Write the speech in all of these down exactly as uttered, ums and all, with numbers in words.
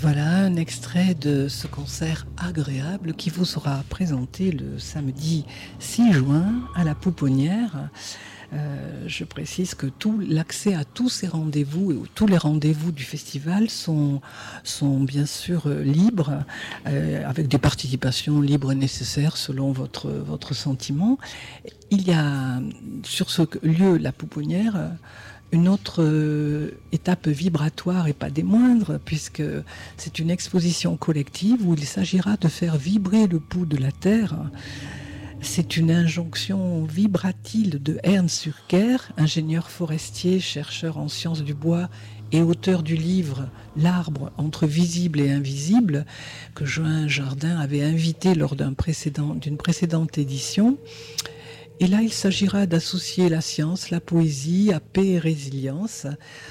Voilà un extrait de ce concert agréable qui vous sera présenté le samedi six juin à la Pouponnière. Euh, je précise que tout l'accès à tous ces rendez-vous et tous les rendez-vous du festival sont, sont bien sûr euh, libres, euh, avec des participations libres et nécessaires selon votre, votre sentiment. Il y a sur ce lieu, la Pouponnière, une autre euh, étape vibratoire et pas des moindres, puisque c'est une exposition collective où il s'agira de faire vibrer le pouls de la Terre. C'est une injonction vibratile de Ernst Surker, ingénieur forestier, chercheur en sciences du bois et auteur du livre « L'arbre entre visible et invisible » que Joan Jardin avait invité lors d'un précédent, d'une précédente édition. Et là, il s'agira d'associer la science, la poésie à paix et résilience.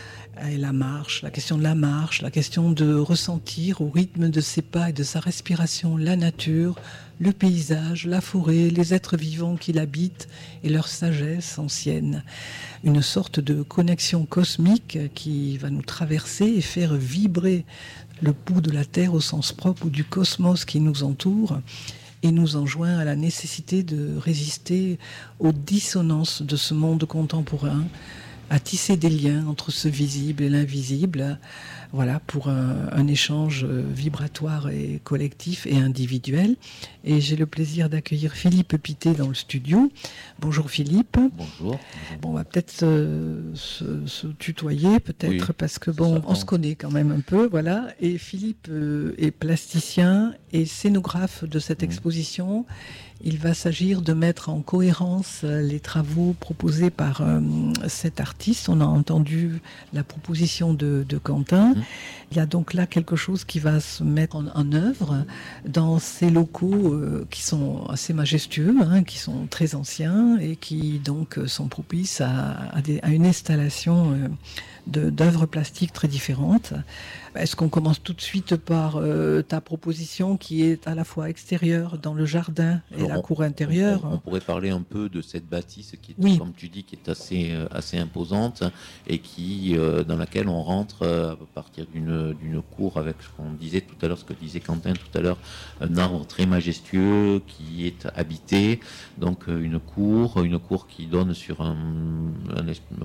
Et la marche, la question de la marche, la question de ressentir au rythme de ses pas et de sa respiration la nature, le paysage, la forêt, les êtres vivants qui l'habitent et leur sagesse ancienne. Une sorte de connexion cosmique qui va nous traverser et faire vibrer le pouls de la Terre au sens propre ou du cosmos qui nous entoure, et nous enjoint à la nécessité de résister aux dissonances de ce monde contemporain, à tisser des liens entre ce visible et l'invisible, voilà, pour un, un échange vibratoire et collectif et individuel. Et j'ai le plaisir d'accueillir Philippe Pittet dans le studio. Bonjour Philippe. Bonjour. Bon, on va peut-être se, se, se tutoyer, peut-être, oui, parce que bon, on se connaît quand même un peu, voilà. Et Philippe euh, est plasticien et scénographe de cette mmh. exposition. Il va s'agir de mettre en cohérence les travaux proposés par euh, cet artiste. On a entendu la proposition de, de Quentin. Mmh. Il y a donc là quelque chose qui va se mettre en, en œuvre dans ces locaux euh, qui sont assez majestueux, hein, qui sont très anciens et qui donc sont propices à, à, des, à une installation euh, de, d'œuvres plastiques très différentes. Est-ce qu'on commence tout de suite par euh, ta proposition qui est à la fois extérieure dans le jardin et Alors la on, cour intérieure? on, on pourrait parler un peu de cette bâtisse qui est, oui. comme tu dis, qui est assez, assez imposante et qui, euh, dans laquelle on rentre euh, à partir d'une, d'une cour avec ce qu'on disait tout à l'heure, ce que disait Quentin tout à l'heure, un arbre très majestueux qui est habité, donc euh, une cour, une cour qui donne sur un, un,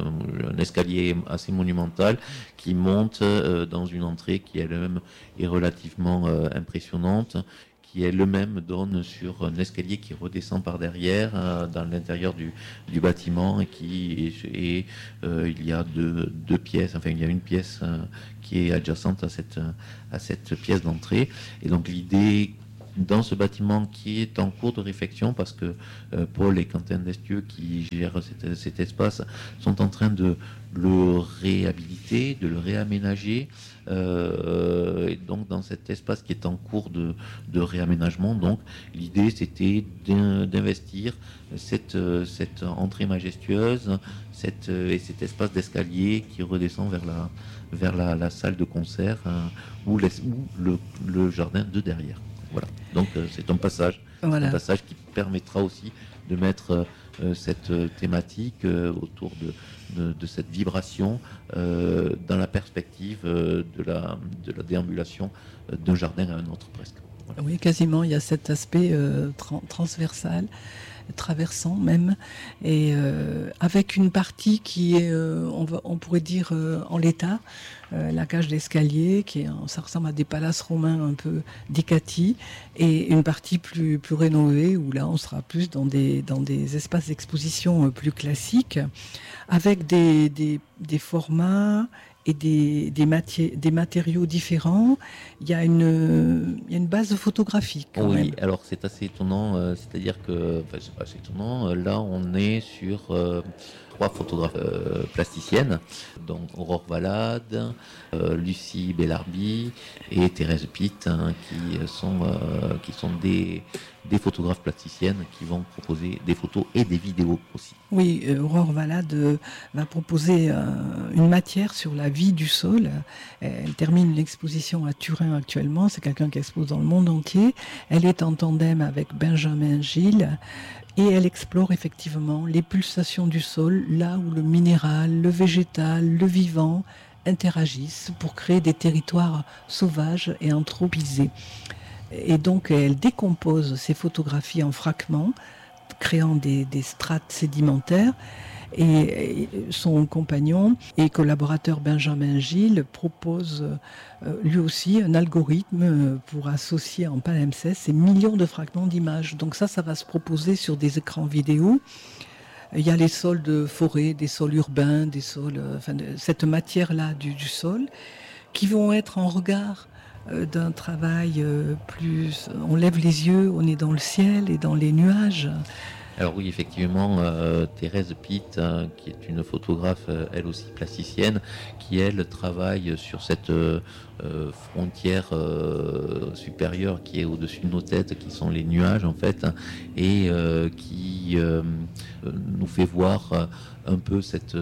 un escalier assez monumental qui monte euh, dans une entrée qui elle-même est relativement euh, impressionnante, qui elle-même donne sur un escalier qui redescend par derrière euh, dans l'intérieur du, du bâtiment et qui et, et euh, il y a deux, deux pièces, enfin il y a une pièce euh, qui est adjacente à cette à cette pièce d'entrée. Et donc l'idée dans ce bâtiment qui est en cours de réflexion, parce que euh, Paul et Quentin Destieux qui gèrent cet, cet espace sont en train de le réhabiliter, de le réaménager, euh, et donc dans cet espace qui est en cours de, de réaménagement, donc l'idée c'était d'investir cette, cette entrée majestueuse, cette, et cet espace d'escalier qui redescend vers la, vers la, la salle de concert euh, ou, les, ou le, le jardin de derrière. Voilà. Donc euh, c'est un passage, voilà. un passage qui permettra aussi de mettre euh, cette thématique euh, autour de, de, de cette vibration euh, dans la perspective euh, de, la, de la déambulation euh, d'un jardin à un autre presque. Voilà. Oui, quasiment, il y a cet aspect euh, tra- transversal, traversant même, et euh, avec une partie qui est, euh, on, va, on pourrait dire, euh, en l'état, euh, la cage d'escalier, qui est, ça ressemble à des palaces romains un peu décatis, et une partie plus, plus rénovée, où là on sera plus dans des, dans des espaces d'exposition plus classiques, avec des, des, des formats et des, des, matières, des matériaux différents. Il y a une, il y a une base photographique. Quand oui, même. Alors c'est assez étonnant, euh, c'est-à-dire que, enfin c'est pas assez étonnant, euh, là on est sur euh, trois photographes euh, plasticiennes, donc Aurore Valade, euh, Lucie Bellarbi et Thérèse Pitt, hein, qui sont, euh, qui sont des, des photographes plasticiennes qui vont proposer des photos et des vidéos aussi. Oui, euh, Aurore Valade euh, va proposer euh, une matière sur la vie du sol. Elle termine l'exposition à Turin actuellement. C'est quelqu'un qui expose dans le monde entier. Elle est en tandem avec Benjamin Gilles. Et elle explore effectivement les pulsations du sol, là où le minéral, le végétal, le vivant interagissent pour créer des territoires sauvages et anthropisés. Et donc elle décompose ces photographies en fragments, créant des, des strates sédimentaires. Et son compagnon et collaborateur Benjamin Gilles propose euh, lui aussi un algorithme pour associer en palimpseste ces millions de fragments d'images. Donc ça, ça va se proposer sur des écrans vidéo. Il y a les sols de forêt, des sols urbains, des sols, euh, enfin, de, cette matière-là du, du sol, qui vont être en regard euh, d'un travail euh, plus... On lève les yeux, on est dans le ciel et dans les nuages. Alors oui, effectivement, euh, Thérèse Pitt, hein, qui est une photographe, euh, elle aussi plasticienne, qui elle travaille sur cette euh, frontière euh, supérieure qui est au-dessus de nos têtes, qui sont les nuages en fait, hein, et euh, qui euh, nous fait voir euh, un peu cette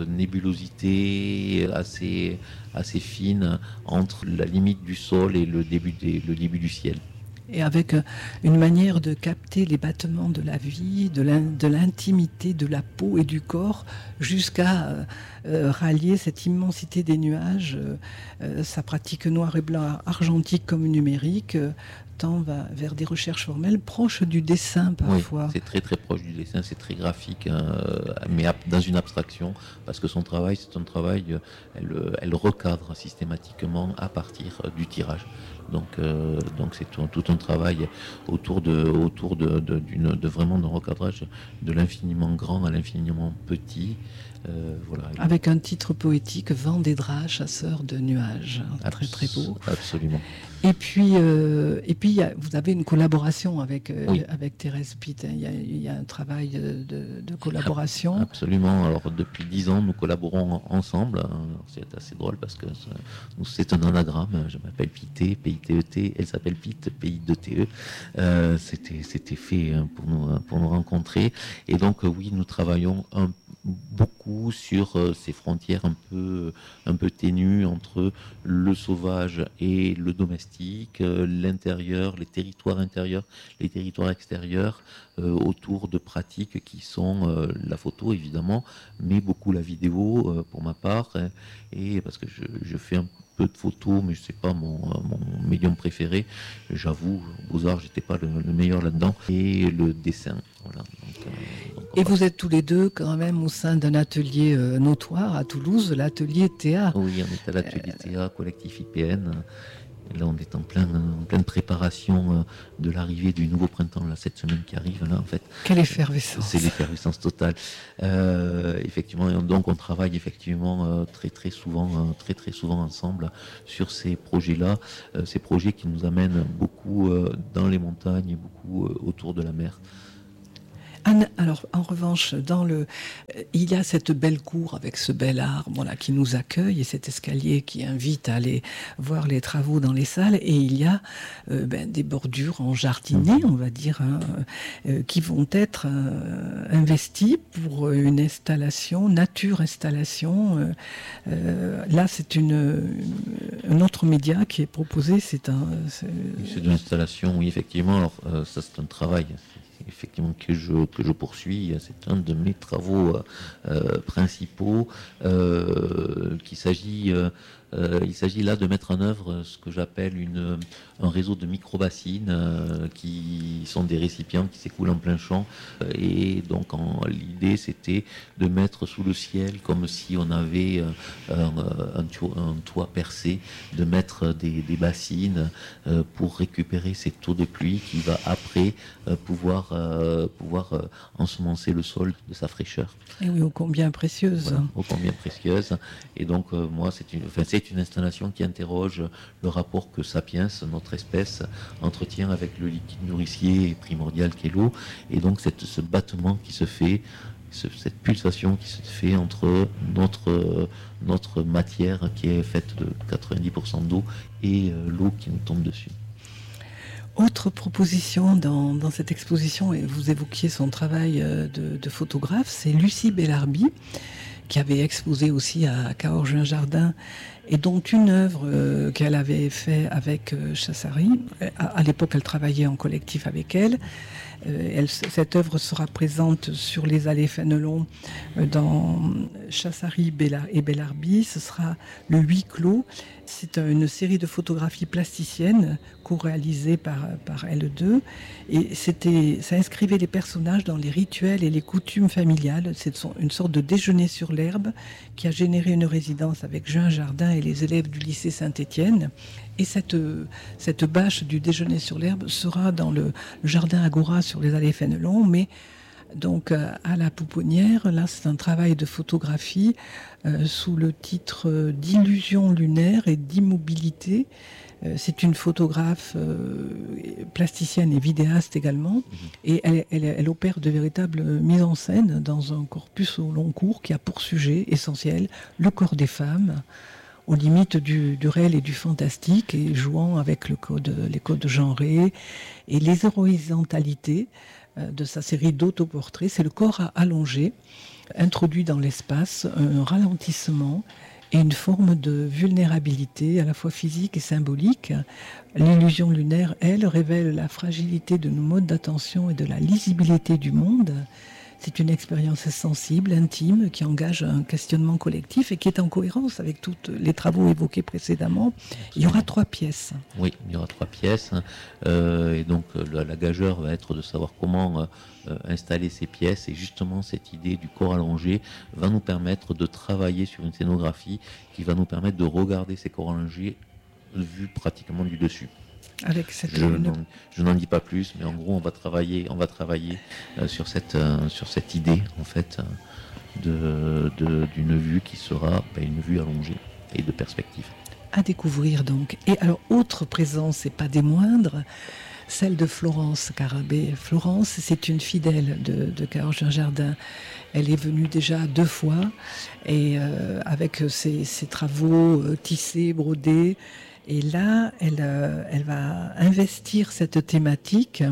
nébulosité assez, assez fine entre la limite du sol et le début, des, le début du ciel. Et avec une manière de capter les battements de la vie, de, l'in, de l'intimité de la peau et du corps, jusqu'à euh, euh, rallier cette immensité des nuages. Euh, sa pratique noir et blanc, argentique comme numérique, euh, tend va vers des recherches formelles proches du dessin parfois. Oui, c'est très très proche du dessin, c'est très graphique, hein, mais dans une abstraction, parce que son travail, c'est un travail, elle, elle recadre systématiquement à partir du tirage. Donc, euh, donc c'est tout, tout un travail autour de, autour de, de, d'une, de vraiment d'un recadrage de l'infiniment grand à l'infiniment petit. Euh, voilà. Avec un titre poétique, Vent des draps, chasseur de nuages. Abs- très très beau. Absolument. Et puis, euh, et puis a, vous avez une collaboration avec, euh, oui. avec Thérèse Pitt. Il y, a, il y a un travail de, de, de collaboration. Absolument. Alors, depuis dix ans, nous collaborons ensemble. Alors, c'est assez drôle parce que ça, c'est un anagramme. Je m'appelle Pité, P I T E T. Elle s'appelle Pitt, P I deux T E. Euh, c'était, c'était fait pour nous, pour nous rencontrer. Et donc, oui, nous travaillons un beaucoup sur euh, ces frontières un peu, un peu ténues entre le sauvage et le domestique, euh, l'intérieur, les territoires intérieurs, les territoires extérieurs, euh, autour de pratiques qui sont euh, la photo évidemment, mais beaucoup la vidéo euh, pour ma part, hein, et parce que je, je fais un peu de photos, mais c'est pas mon, mon médium préféré. J'avoue, Beaux-Arts, j'étais pas le, le meilleur là-dedans. Et le dessin, voilà. Donc, euh, donc, et voilà. vous êtes tous les deux quand même au sein d'un atelier euh, notoire à Toulouse, l'atelier Théa. Oui, on est à l'atelier euh... Théa, collectif I P N. Et là, on est en, plein, en pleine préparation de l'arrivée du nouveau printemps, là, cette semaine qui arrive. Là, en fait, quelle effervescence! C'est l'effervescence totale. Euh, effectivement, et donc on travaille effectivement euh, très très souvent, euh, très très souvent ensemble sur ces projets-là, euh, ces projets qui nous amènent beaucoup euh, dans les montagnes et beaucoup euh, autour de la mer. Anne, alors en revanche, dans le, il y a cette belle cour avec ce bel arbre là, qui nous accueille et cet escalier qui invite à aller voir les travaux dans les salles. Et il y a euh, ben, des bordures en jardinet, on va dire, hein, euh, qui vont être euh, investies pour une installation, nature installation. Euh, euh, là, c'est une, un autre média qui est proposé. C'est un. C'est, c'est une installation, oui, effectivement. Alors euh, ça, c'est un travail. Effectivement que je que je poursuis, c'est un de mes travaux euh, principaux. Euh, qu'il s'agit, euh, euh, il s'agit là de mettre en œuvre ce que j'appelle une un réseau de micro-bassines euh, qui sont des récipients qui s'écoulent en plein champ. Et donc en, l'idée c'était de mettre sous le ciel, comme si on avait un, un, toit, un toit percé, de mettre des, des bassines euh, pour récupérer cette eau de pluie qui va après euh, pouvoir Euh, pouvoir euh, ensemencer le sol de sa fraîcheur. Et oui, ô combien précieuse. Voilà, ô combien précieuse. Et donc, euh, moi, c'est une, enfin, c'est une installation qui interroge le rapport que Sapiens, notre espèce, entretient avec le liquide nourricier primordial qu'est l'eau. Et donc, cette, ce battement qui se fait, ce, cette pulsation qui se fait entre notre, euh, notre matière qui est faite de quatre-vingt-dix pour cent d'eau et euh, l'eau qui nous tombe dessus. Autre proposition dans, dans cette exposition, et vous évoquiez son travail de, de photographe, c'est Lucie Bellarbi, qui avait exposé aussi à Cahors-Juin-Jardin et dont une œuvre euh, qu'elle avait fait avec euh, Chassari. À, à l'époque, elle travaillait en collectif avec elle. Euh, elle cette œuvre sera présente sur les allées Fénelon euh, dans Chassari Bella- et Bellarbi. Ce sera le huis clos. C'est une série de photographies plasticiennes co-réalisées par, par L deux. Et c'était, ça inscrivait les personnages dans les rituels et les coutumes familiales. C'est une sorte de déjeuner sur l'herbe qui a généré une résidence avec Jean Jardin et les élèves du lycée Saint-Étienne. Et cette, cette bâche du déjeuner sur l'herbe sera dans le, le jardin Agora sur les allées Fénelon, mais donc à la Pouponnière. Là, c'est un travail de photographie euh, sous le titre euh, d'illusion lunaire et d'immobilité. Euh, c'est une photographe euh, plasticienne et vidéaste également, mmh. et elle, elle, elle opère de véritables mises en scène dans un corpus au long cours qui a pour sujet essentiel le corps des femmes, aux limites du, du réel et du fantastique, et jouant avec le code, les codes genrés et les horizontalités euh, de sa série d'autoportraits. C'est le corps allongé, introduit dans l'espace, un ralentissement et une forme de vulnérabilité à la fois physique et symbolique. L'illusion lunaire, elle, révèle la fragilité de nos modes d'attention et de la lisibilité du monde. C'est une expérience sensible, intime, qui engage un questionnement collectif et qui est en cohérence avec tous les travaux évoqués précédemment. Il y aura trois pièces. Oui, il y aura trois pièces. Euh, et donc, la, la gageure va être de savoir comment euh, installer ces pièces. Et justement, cette idée du corps allongé va nous permettre de travailler sur une scénographie qui va nous permettre de regarder ces corps allongés vus pratiquement du dessus. Avec cette je, n'en, je n'en dis pas plus, mais en gros, on va travailler, on va travailler euh, sur cette euh, sur cette idée en fait de, de d'une vue qui sera ben, une vue allongée et de perspective. À découvrir donc. Et alors, autre présence, et pas des moindres, celle de Florence Carabé. Florence, c'est une fidèle de, de Carole Jardin. Elle est venue déjà deux fois, et euh, avec ses, ses travaux euh, tissés, brodés. Et là, elle, euh, elle va investir cette thématique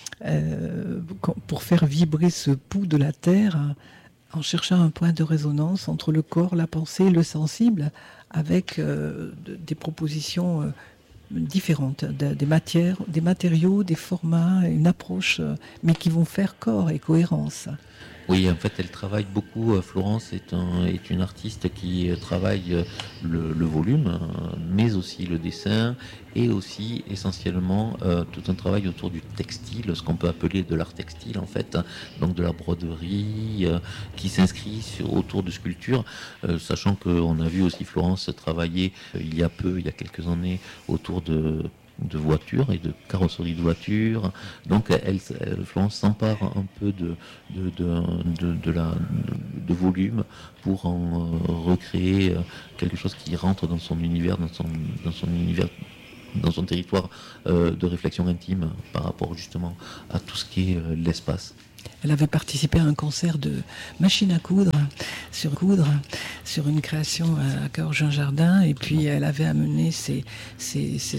euh, pour faire vibrer ce pouls de la terre en cherchant un point de résonance entre le corps, la pensée, le sensible, avec euh, des propositions euh, différentes, de, des matières, des matériaux, des formats, une approche, euh, mais qui vont faire corps et cohérence. Oui, en fait, elle travaille beaucoup. Florence est, un, est une artiste qui travaille le, le volume, mais aussi le dessin, et aussi essentiellement euh, tout un travail autour du textile, ce qu'on peut appeler de l'art textile en fait, donc de la broderie euh, qui s'inscrit sur, autour de sculptures, euh, sachant qu'on a vu aussi Florence travailler euh, il y a peu, il y a quelques années, autour de de voitures et de carrosserie de voitures. Donc elle, elle Florence s'empare un peu de de, de, de, de la de, de volume pour en euh, recréer quelque chose qui rentre dans son univers, dans son dans son univers dans son territoire euh, de réflexion intime par rapport justement à tout ce qui est euh, l'espace. Elle avait participé à un concert de machine à coudre, sur coudre, sur une création à Carole Jardin, et puis elle avait amené ses, ses, ses